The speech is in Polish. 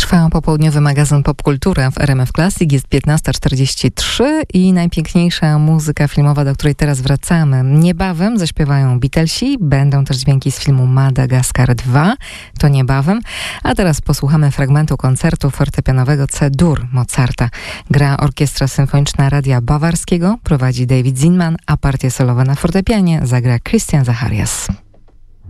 Trwa popołudniowy magazyn Popkultura w RMF Classic. Jest 15:43 i najpiękniejsza muzyka filmowa, do której teraz wracamy. Niebawem zaśpiewają Beatlesi, będą też dźwięki z filmu Madagaskar 2, to niebawem. A teraz posłuchamy fragmentu koncertu fortepianowego C-dur Mozarta. Gra Orkiestra Symfoniczna Radia Bawarskiego, prowadzi David Zinman, a partię solową na fortepianie zagra Christian Zacharias.